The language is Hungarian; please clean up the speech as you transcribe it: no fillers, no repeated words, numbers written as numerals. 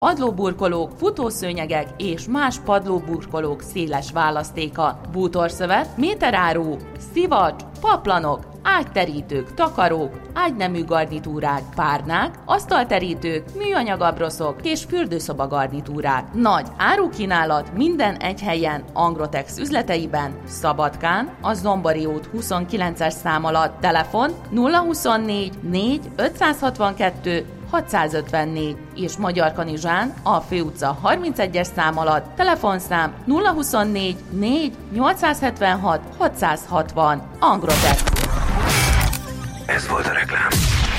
Padlóburkolók, futószőnyegek és más padlóburkolók széles választéka, bútorszövet, méteráru, szivacs, paplanok, ágyterítők, takarók, ágynemű garnitúrák, párnák, asztalterítők, műanyag abroszok és fürdőszoba garnitúrák. Nagy árukínálat minden egy helyen, Angrotex üzleteiben, Szabadkán, a Zombori út 29-es szám alatt, telefon 024 4 562 654 és Magyarkanizsán a Főutca 31-es szám alatt, telefonszám 024 4 876 660. Angrotex. Ez volt a reklám.